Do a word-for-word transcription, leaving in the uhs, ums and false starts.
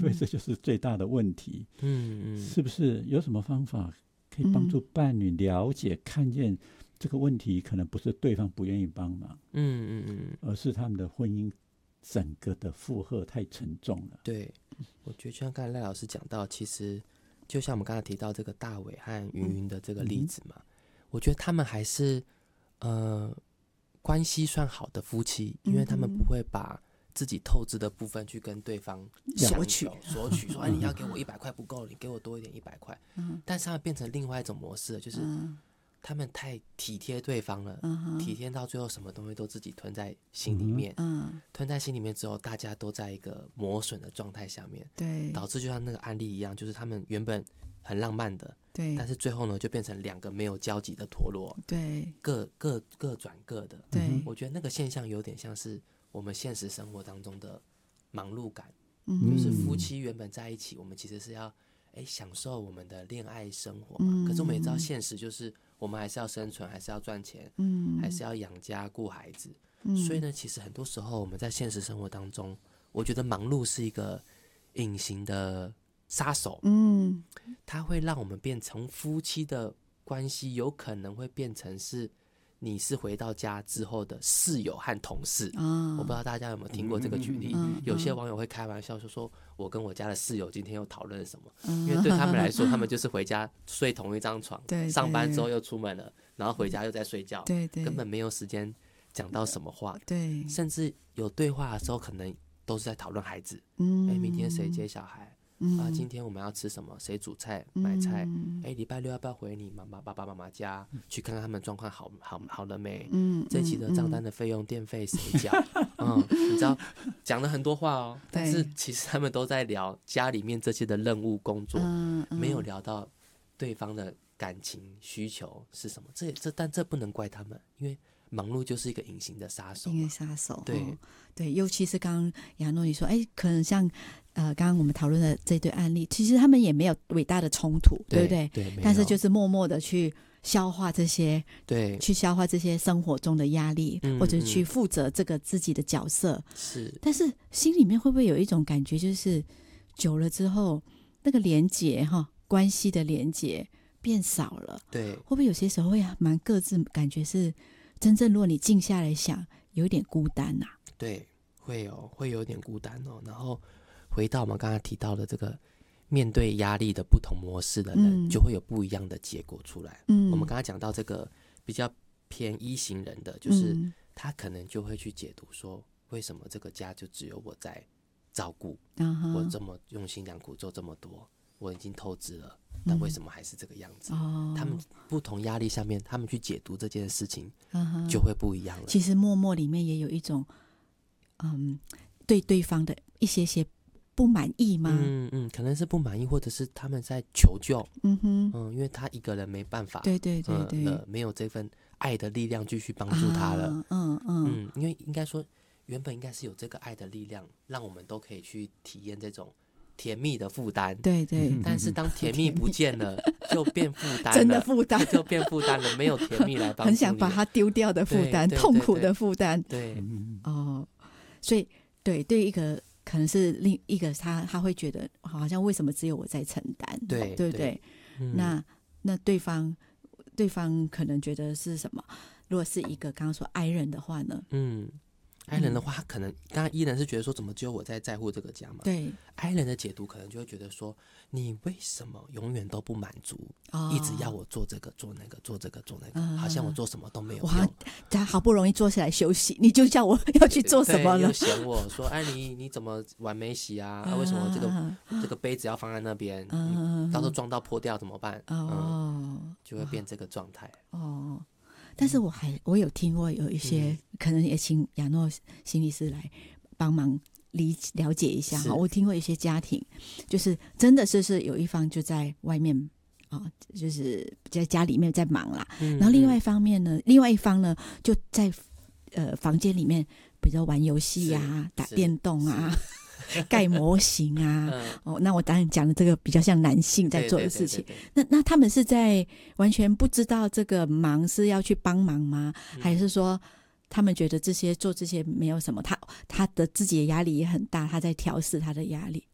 会这就是最大的问题。嗯嗯，是不是有什么方法可以帮助伴侣了解、嗯、看见这个问题可能不是对方不愿意帮忙，嗯嗯嗯，而是他们的婚姻整个的负荷太沉重了。 对，我觉得就像刚才赖老师讲到，其实就像我们刚才提到这个大伟和云云的这个例子嘛，嗯、我觉得他们还是呃关系算好的夫妻，因为他们不会把自己透支的部分去跟对方索取索取，说哎你要给我一百块不够，你给我多一点一百块。嗯，但是他们变成另外一种模式，就是他们太体贴对方了，嗯、体贴到最后什么东西都自己吞在心里面，嗯，吞在心里面之后，大家都在一个磨损的状态下面， 对， 导致就像那个案例一样，就是他们原本很浪漫的， 对， 但是最后呢就变成两个没有交集的陀螺， 对， 各各各转各的， 对， 我觉得那个现象有点像是我们现实生活当中的忙碌感，嗯，就是夫妻原本在一起，我们其实是要哎享受我们的恋爱生活嘛，嗯，可是我们也知道现实就是我们还是要生存，还是要赚钱，嗯，还是要养家顾孩子，嗯，所以呢，其实很多时候我们在现实生活当中，我觉得忙碌是一个隐形的杀手，嗯，它会让我们变成夫妻的关系，有可能会变成是你是回到家之后的室友和同事，哦，我不知道大家有没有听过这个举例，嗯，有些网友会开玩笑说说我跟我家的室友今天又讨论什么，嗯，因为对他们来说他们就是回家睡同一张床，对，上班之后又出门了，然后回家又在睡觉，对对，根本没有时间讲到什么话，对，甚至有对话的时候可能都是在讨论孩子，嗯，哎，明天谁接小孩，嗯，啊，今天我们要吃什么？谁煮菜、买菜？哎，礼拜六要不要回你妈妈、爸爸妈妈家，嗯，去看看他们状况好好好了没？嗯，这期的账单的费用、电费谁缴？嗯，你知道讲了很多话哦，但是其实他们都在聊家里面这些的任务工作，嗯嗯，没有聊到对方的感情需求是什么。这这但这不能怪他们，因为忙碌就是一个隐形的杀手， 隐形杀手， 对， 哦，对，尤其是刚刚亚诺你说，哎，可能像呃，刚刚我们讨论的这对案例，其实他们也没有伟大的冲突， 对, 对不对？对，但是就是默默的去消化这些，对，去消化这些生活中的压力，嗯，或者去负责这个自己的角色，是。但是心里面会不会有一种感觉，就是久了之后，那个连结哈，关系的连结变少了？对，会不会有些时候会蛮各自感觉是真正，如果你静下来想，有一点孤单呐，啊？对， 会有会有点孤单哦，然后。回到我们刚才提到的这个面对压力的不同模式的人，嗯，就会有不一样的结果出来。嗯，我们刚才讲到这个比较偏一型人的，就是他可能就会去解读说，为什么这个家就只有我在照顾，嗯，我这么用心良苦做这么多，我已经透支了，但为什么还是这个样子？嗯，他们不同压力下面，他们去解读这件事情，就会不一样了。 其实默默里面也有一种，嗯，对对方的一些些不满意吗？ 嗯嗯，可能是不满意，或者是他们在求救。嗯哼，嗯，因为他一个人没办法， 对对对对， 呃，没有这份爱的力量继续帮助他了。啊，嗯嗯嗯，因为应该说，原本应该是有这个爱的力量，让我们都可以去体验这种甜蜜的负担。对对，但是当甜蜜不见了，就变负担了， 真的负担就变负担了，没有甜蜜来帮助你， 很想把它丢掉的负担，痛苦的负担。 对， 哦，所以对对一个。可能是另一个他他会觉得好像为什么只有我在承担，对对不对？嗯，那那对方对方可能觉得是什么？如果是一个刚刚说 I 人的话呢？嗯。 I 人的话，他可能刚刚 E 人是觉得说，怎么只有我在在乎这个家嘛？对 ，I 人的解读可能就会觉得说，你为什么永远都不满足，哦，一直要我做这个做那个做这个做那个，嗯，好像我做什么都没有用。 他好不容易坐下来休息，你就叫我要去做什么了？ 又嫌我说，哎，你你怎么碗没洗啊？啊，为什么这个，嗯，这个杯子要放在那边？嗯，到时候撞到破掉怎么办？哦，嗯，就会变这个状态。 哦。但是我还我有听过有一些，嗯，可能也请亚诺心理师来帮忙理了解一下哈。我听过一些家庭，就是真的是是有一方就在外面啊，哦，就是在家里面在忙啦，嗯，然后另外一方面呢，另外一方呢就在呃房间里面，比如说玩游戏啊、打电动啊。盖模型啊，嗯，哦，那我当然讲的这个比较像男性在做的事情。对对对对对，那那他们是在完全不知道这个忙是要去帮忙吗？嗯，还是说他们觉得这些做这些没有什么？他他的自己的压力也很大，他在调试他的压力。